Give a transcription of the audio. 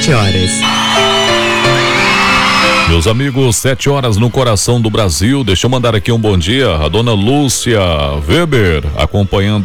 7h. Meus amigos, 7h no coração do Brasil. Deixa eu mandar aqui um bom dia. A dona Lúcia Weber acompanhando